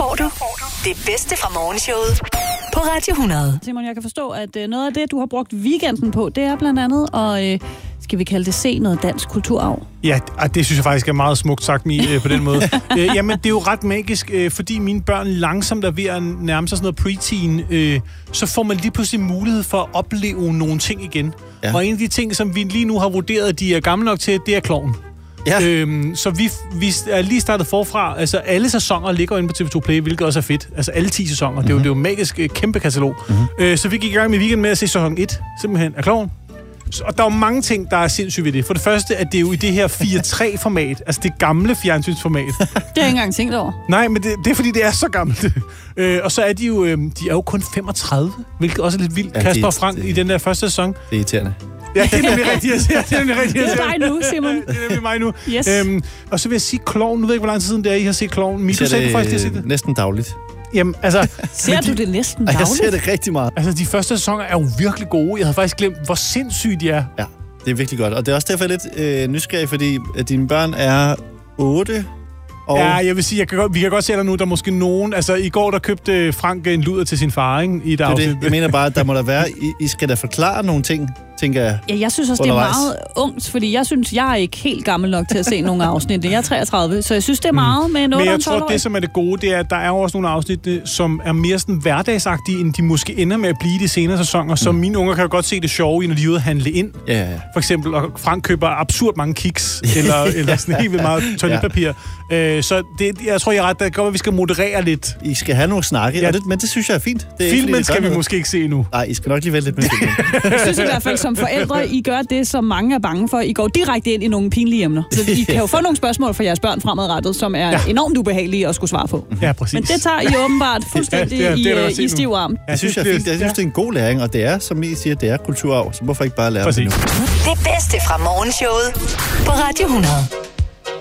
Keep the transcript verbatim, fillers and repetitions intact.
får du det bedste fra morgenshowet på Radio hundrede. Simon, jeg kan forstå, at noget af det, du har brugt weekenden på, det er blandt andet at, øh, skal vi kalde det, se noget dansk kulturarv. Ja, det synes jeg faktisk er meget smukt sagt, Mi, øh, på den måde. øh, jamen, det er jo ret magisk, øh, fordi mine børn langsomt er ved at nærme sig sådan noget preteen, øh, så får man lige pludselig mulighed for at opleve nogle ting igen. Ja. Og en af de ting, som vi lige nu har vurderet, at de er gamle nok til, det er Klovn. Ja. Øhm, så vi, vi er lige startet forfra. Altså, alle sæsoner ligger inde på T V to Play, hvilket også er fedt. Altså, alle ti sæsoner. Mm-hmm. Det er jo, det er jo magisk kæmpe katalog. Mm-hmm. Øh, så vi gik i gang med weekend med at se sæson et, simpelthen, af Klovn. Og der er jo mange ting, der er sindssygt ved det. For det første, at det er jo i det her fire tre-format, altså det gamle fjernsynsformat. Det har jeg ikke engang tænkt over. Nej, men det, det er fordi, det er så gammelt. øh, og så er de jo, øh, de er jo kun femogtredive, hvilket også er lidt vildt. Ja, Kasper og Frank det, i den der første sæson. Det er irriterende. Ja, det er nemlig rigtigt, jeg siger. Det er nemlig rigtigt, jeg siger. Det er dig nu, Simon. Det er nemlig mig nu. Yes. Øhm, og så vil jeg sige Klovn. Nu ved jeg ikke, hvor lang tid siden det er, I har set Klovn. Mito sagde det faktisk, det. Næsten dagligt. Jamen, altså... Ser du det næsten dagligt? Jeg ser det rigtig meget. Altså, de første sæsoner er jo virkelig gode. Jeg havde faktisk glemt, hvor sindssygt de er. Ja, det er virkelig godt. Og det er også derfor lidt øh, nysgerrig, fordi at dine børn er otte. Og... Ja, jeg vil sige, jeg kan godt, vi kan godt se der nu, der er måske nogen... Altså, i går, der købte Frank en luder til sin far, ikke? I et det afsnit. Det. Jeg mener bare, at der må der være... I, I skal da forklare nogle ting, tænker jeg. Ja, jeg synes også, undervejs. Det er meget ungt, fordi jeg synes, jeg er ikke helt gammel nok til at se nogle afsnit. Jeg er treogtredive, så jeg synes, det er meget mm. med en otte-tolv-årig. Men jeg tror, det som er det gode, det er, at der er også nogle afsnit, som er mere sådan hverdagsagtige, end de måske ender med at blive de senere sæsoner. Så mm. mine unger kan jo godt se det sjove, når de er ude at handle ind. Ja, ja. For eksempel, og Frank køber absurd mange kiks, eller, eller sådan helt vildt meget toiletpapir. Ja. Øh, så det, jeg tror, jeg er ret, det går, at vi skal moderere lidt. I skal have nogle snakke, ja. og det, men det synes jeg er fint. Det er filmen ikke, fordi, skal vi noget. måske ikke se nu. Nej, I skal nok lige vælge lidt med filmen. Jeg synes i hvert fald, som forældre, I gør det, som mange er bange for. I går direkte ind i nogle pinlige emner. Så I kan jo få nogle spørgsmål fra jeres børn fremadrettet, som er ja. enormt ubehagelige at skulle svare på. Ja, præcis. Men det tager I åbenbart fuldstændig ja, det er, det er i, i stiv arm. Jeg synes, jeg, fint. jeg synes, det er en god læring, og det er, som I siger, det er kulturarv. Så hvorfor ikke bare lære præcis. det nu? Det bedste fra morgenshowet på Radio hundrede.